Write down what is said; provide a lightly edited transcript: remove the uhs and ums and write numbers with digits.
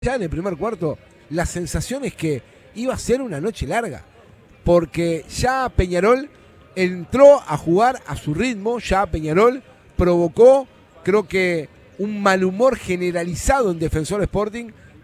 Ya en el primer cuarto, la sensación es que iba a ser una noche larga, porque ya Peñarol entró a jugar a su ritmo, ya Peñarol provocó, creo que, un mal humor generalizado en Defensor Sporting,